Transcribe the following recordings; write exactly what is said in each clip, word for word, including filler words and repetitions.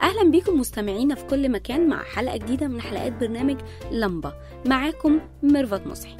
أهلا بيكم مستمعينا في كل مكان مع حلقة جديدة من حلقات برنامج لمبة. معاكم ميرفت مصحي.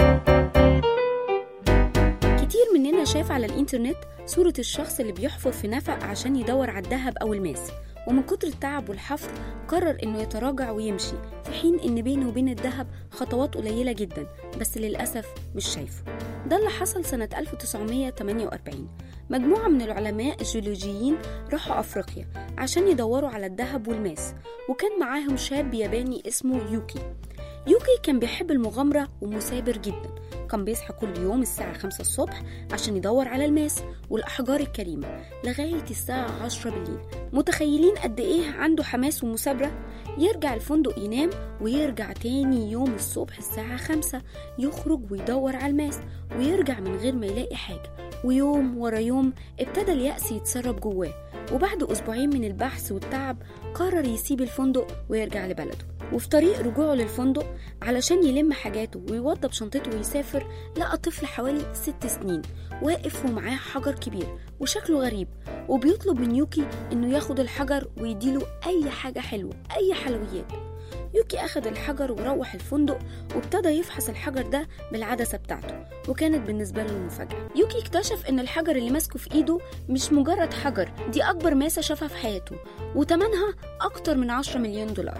كتير مننا شاف على الإنترنت صورة الشخص اللي بيحفر في نفق عشان يدور على الذهب أو الماس، ومن كتر التعب والحفر قرر إنه يتراجع ويمشي، في حين إن بينه وبين الذهب خطوات قليلة جدا، بس للأسف مش شايفه. ده اللي حصل سنة ألف وتسعمية وتمانية وأربعين. مجموعة من العلماء الجيولوجيين راحوا أفريقيا عشان يدوروا على الذهب والماس، وكان معاهم شاب ياباني اسمه يوكي. يوكي كان بيحب المغامرة ومثابر جدا، كان بيصحى كل يوم الساعة خمسة الصبح عشان يدور على الماس والأحجار الكريمة لغاية الساعة عشرة بالليل. متخيلين قد إيه عنده حماس ومثابرة؟ يرجع الفندق ينام ويرجع تاني يوم الصبح الساعة خمسة يخرج ويدور على الماس، ويرجع من غير ما يلاقي حاجة. ويوم ورا يوم ابتدى اليأس يتسرب جواه، وبعد أسبوعين من البحث والتعب قرر يسيب الفندق ويرجع لبلده. وفي طريق رجوعه للفندق علشان يلم حاجاته ويوضب شنطته ويسافر، لقى طفل حوالي ست سنين واقف ومعاه حجر كبير وشكله غريب، وبيطلب من يوكي انه ياخد الحجر ويديله اي حاجة حلوة، اي حلويات. يوكي أخذ الحجر وروح الفندق وابتدى يفحص الحجر ده بالعدسة بتاعته، وكانت بالنسبة له مفاجأة. يوكي اكتشف ان الحجر اللي ماسكه في ايده مش مجرد حجر، دي اكبر ماسة شافها في حياته، وتمنها اكتر من عشرة مليون دولار.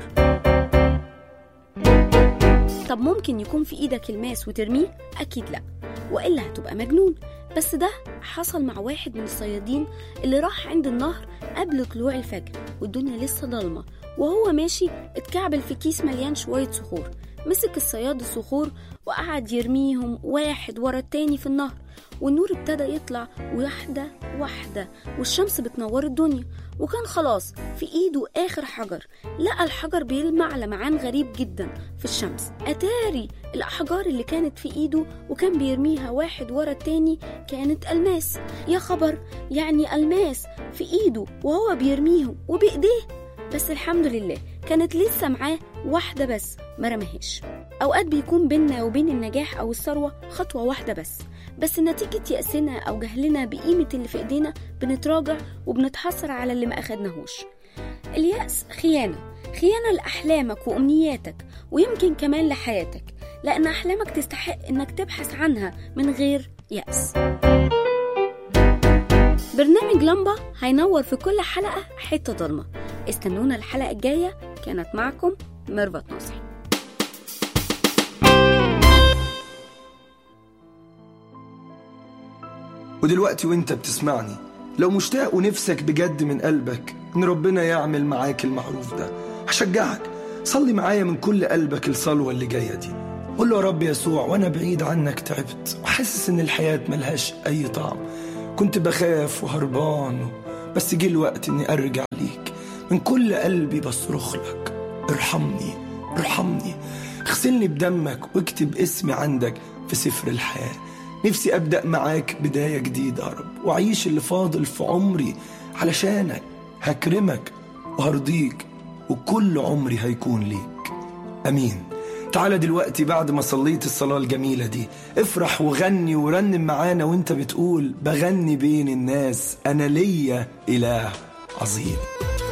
طب ممكن يكون في ايدك الماس وترميه؟ اكيد لا، وإلا هتبقى مجنون. بس ده حصل مع واحد من الصيادين اللي راح عند النهر قبل طلوع الفجر والدنيا لسه ضلمة، وهو ماشي اتكعبل في كيس مليان شوية صخور. مسك الصياد الصخور وقعد يرميهم واحد ورا التاني في النهر، والنور ابتدى يطلع واحدة واحدة، والشمس بتنور الدنيا، وكان خلاص في ايده آخر حجر. لقى الحجر بيلمع لمعان غريب جدا في الشمس. أتاري الأحجار اللي كانت في ايده وكان بيرميها واحد ورا التاني كانت ألماس. يا خبر، يعني ألماس في ايده وهو بيرميهم وبإيديه. بس الحمد لله كانت لسه معاه واحدة بس ما رماهاش. أوقات بيكون بيننا وبين النجاح أو الثروة خطوة واحدة بس، بس نتيجة يأسنا أو جهلنا بقيمة اللي في إيدينا بنتراجع وبنتحسر على اللي ما أخدناهوش. اليأس خيانة، خيانة لأحلامك وأمنياتك، ويمكن كمان لحياتك، لأن أحلامك تستحق إنك تبحث عنها من غير يأس. برنامج لمبة هينور في كل حلقة حتة ضلمة. استنونا الحلقة الجاية. كانت معكم ميرفت مصحي. ودلوقتي وانت بتسمعني، لو مشتاق ونفسك بجد من قلبك ان ربنا يعمل معاك المعروف ده، هشجعك صلي معايا من كل قلبك الصلوة اللي جاية دي. قول له يا رب يسوع، وانا بعيد عنك تعبت وحاسس ان الحياة ملهاش اي طعم، كنت بخاف وهربان، بس جه الوقت اني ارجع ليك من كل قلبي بصرخ لك. ارحمني ارحمني، اغسلني بدمك واكتب اسمي عندك في سفر الحياة. نفسي أبدأ معاك بداية جديدة يا رب، وعيش اللي فاضل في عمري علشانك. هكرمك وهرضيك وكل عمري هيكون ليك. أمين. تعالى دلوقتي بعد ما صليت الصلاة الجميلة دي افرح وغني ورنم معانا وانت بتقول: بغني بين الناس أنا ليا إله عظيم.